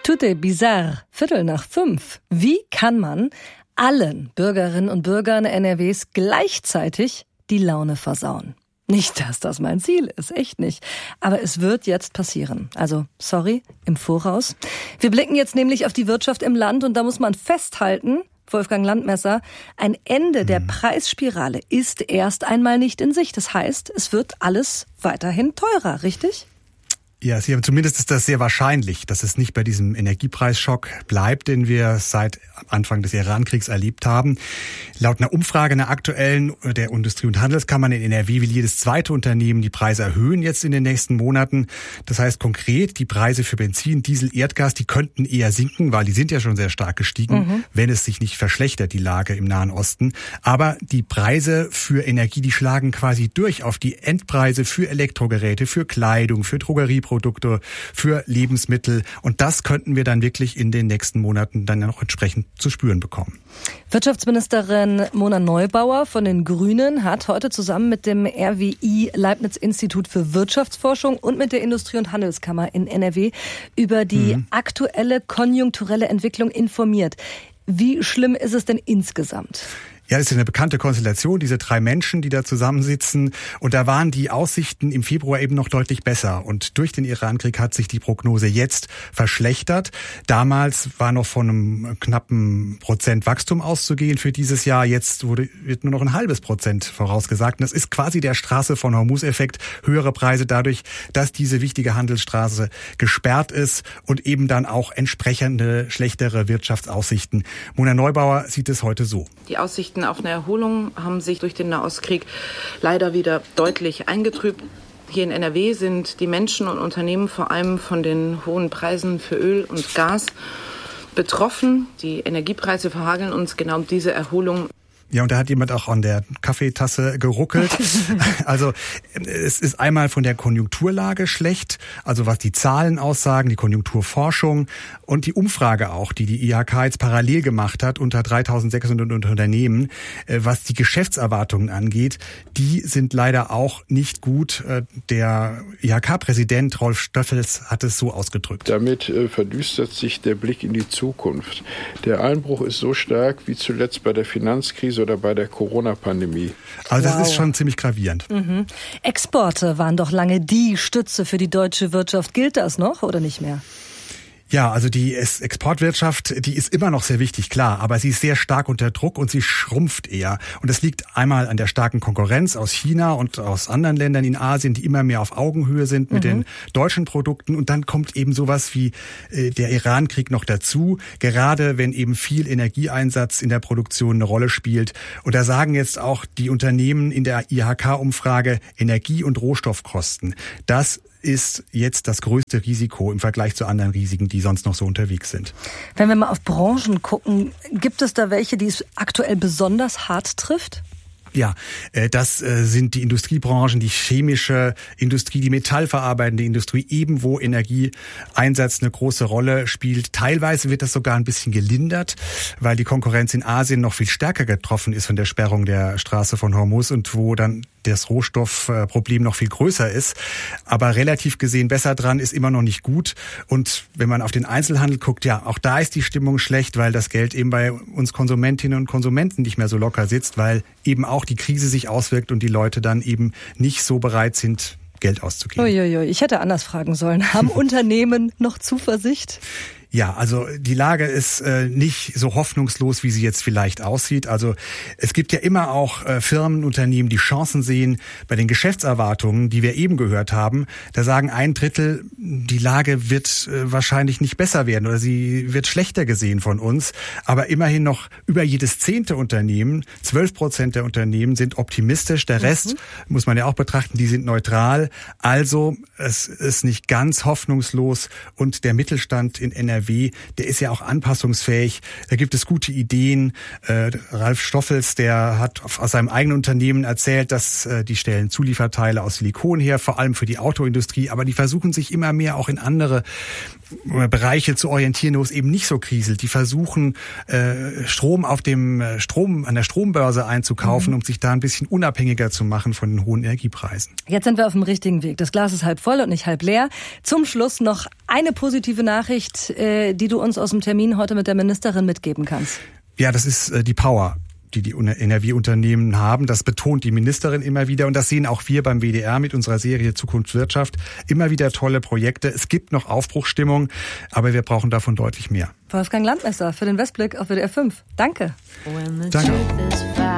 Tout est bizarre. 4:45. Wie kann man allen Bürgerinnen und Bürgern NRWs gleichzeitig die Laune versauen? Nicht, dass das mein Ziel ist, echt nicht. Aber es wird jetzt passieren. Also, sorry, im Voraus. Wir blicken jetzt nämlich auf die Wirtschaft im Land und da muss man festhalten, Wolfgang Landmesser, ein Ende der Preisspirale ist erst einmal nicht in Sicht. Das heißt, es wird alles weiterhin teurer, richtig? Ja, zumindest ist das sehr wahrscheinlich, dass es nicht bei diesem Energiepreisschock bleibt, den wir seit Anfang des Iran-Kriegs erlebt haben. Laut einer Umfrage, einer aktuellen der Industrie- und Handelskammern in NRW will jedes zweite Unternehmen die Preise erhöhen jetzt in den nächsten Monaten. Das heißt konkret, die Preise für Benzin, Diesel, Erdgas, die könnten eher sinken, weil die sind ja schon sehr stark gestiegen, wenn es sich nicht verschlechtert, die Lage im Nahen Osten. Aber die Preise für Energie, die schlagen quasi durch auf die Endpreise für Elektrogeräte, für Kleidung, für Drogerieprodukte, für Lebensmittel. Und das könnten wir dann wirklich in den nächsten Monaten dann noch entsprechend zu spüren bekommen. Wirtschaftsministerin Mona Neubauer von den Grünen hat heute zusammen mit dem RWI Leibniz-Institut für Wirtschaftsforschung und mit der Industrie- und Handelskammer in NRW über die aktuelle konjunkturelle Entwicklung informiert. Wie schlimm ist es denn insgesamt? Ja, das ist eine bekannte Konstellation, diese 3 Menschen, die da zusammensitzen. Und da waren die Aussichten im Februar eben noch deutlich besser. Und durch den Iran-Krieg hat sich die Prognose jetzt verschlechtert. Damals war noch von einem knappen Prozent Wachstum auszugehen für dieses Jahr. Jetzt wird nur noch 0,5% vorausgesagt. Und das ist quasi der Straße von Hormuz-Effekt. Höhere Preise dadurch, dass diese wichtige Handelsstraße gesperrt ist und eben dann auch entsprechende schlechtere Wirtschaftsaussichten. Mona Neubauer sieht es heute so. Die Aussichten auf eine Erholung haben sich durch den Nahostkrieg leider wieder deutlich eingetrübt. Hier in NRW sind die Menschen und Unternehmen vor allem von den hohen Preisen für Öl und Gas betroffen. Die Energiepreise verhageln uns genau diese Erholung. Ja, und da hat jemand auch an der Kaffeetasse geruckelt. Also es ist einmal von der Konjunkturlage schlecht, also was die Zahlen aussagen, die Konjunkturforschung und die Umfrage auch, die IHK jetzt parallel gemacht hat unter 3.600 Unternehmen, was die Geschäftserwartungen angeht, die sind leider auch nicht gut. Der IHK-Präsident Rolf Stöffels hat es so ausgedrückt. Damit verdüstert sich der Blick in die Zukunft. Der Einbruch ist so stark wie zuletzt bei der Finanzkrise oder bei der Corona-Pandemie. Also das ist schon ziemlich gravierend. Exporte waren doch lange die Stütze für die deutsche Wirtschaft. Gilt das noch oder nicht mehr? Ja, also die Exportwirtschaft, die ist immer noch sehr wichtig, klar, aber sie ist sehr stark unter Druck und sie schrumpft eher. Und das liegt einmal an der starken Konkurrenz aus China und aus anderen Ländern in Asien, die immer mehr auf Augenhöhe sind mit den deutschen Produkten. Und dann kommt eben sowas wie der Iran-Krieg noch dazu, gerade wenn eben viel Energieeinsatz in der Produktion eine Rolle spielt. Und da sagen jetzt auch die Unternehmen in der IHK-Umfrage Energie- und Rohstoffkosten. Das ist jetzt das größte Risiko im Vergleich zu anderen Risiken, die sonst noch so unterwegs sind. Wenn wir mal auf Branchen gucken, gibt es da welche, die es aktuell besonders hart trifft? Ja, das sind die Industriebranchen, die chemische Industrie, die metallverarbeitende Industrie, eben wo Energieeinsatz eine große Rolle spielt. Teilweise wird das sogar ein bisschen gelindert, weil die Konkurrenz in Asien noch viel stärker getroffen ist von der Sperrung der Straße von Hormuz und wo dann das Rohstoffproblem noch viel größer ist. Aber relativ gesehen besser dran ist immer noch nicht gut. Und wenn man auf den Einzelhandel guckt, ja, auch da ist die Stimmung schlecht, weil das Geld eben bei uns Konsumentinnen und Konsumenten nicht mehr so locker sitzt, weil eben auch die Krise sich auswirkt und die Leute dann eben nicht so bereit sind, Geld auszugeben. Uiuiui, ich hätte anders fragen sollen. Haben Unternehmen noch Zuversicht? Ja, also die Lage ist nicht so hoffnungslos, wie sie jetzt vielleicht aussieht. Also es gibt ja immer auch Firmen, Unternehmen, die Chancen sehen. Bei den Geschäftserwartungen, die wir eben gehört haben, da sagen 1/3, die Lage wird wahrscheinlich nicht besser werden oder sie wird schlechter gesehen von uns. Aber immerhin noch über jedes 10. Unternehmen, 12% der Unternehmen sind optimistisch. Der Rest muss man ja auch betrachten, die sind neutral. Also es ist nicht ganz hoffnungslos und der Mittelstand in NRW, der ist ja auch anpassungsfähig. Da gibt es gute Ideen. Ralf Stoffels, der hat aus seinem eigenen Unternehmen erzählt, dass die stellen Zulieferteile aus Silikon her, vor allem für die Autoindustrie. Aber die versuchen sich immer mehr auch in andere Bereiche zu orientieren, wo es eben nicht so kriselt. Die versuchen, Strom an der Strombörse einzukaufen, um sich da ein bisschen unabhängiger zu machen von den hohen Energiepreisen. Jetzt sind wir auf dem richtigen Weg. Das Glas ist halb voll und nicht halb leer. Zum Schluss noch eine positive Nachricht, die du uns aus dem Termin heute mit der Ministerin mitgeben kannst. Ja, das ist die Power, die Energieunternehmen haben. Das betont die Ministerin immer wieder und das sehen auch wir beim WDR mit unserer Serie Zukunftswirtschaft. Immer wieder tolle Projekte. Es gibt noch Aufbruchsstimmung, aber wir brauchen davon deutlich mehr. Wolfgang Landmesser für den Westblick auf WDR 5. Danke. Danke.